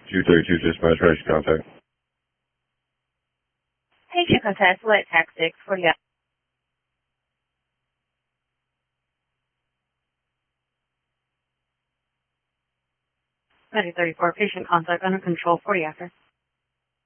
232 dispatch, patient contact. Patient contact, select tax 6 for the 3034, patient contact under control 40 after.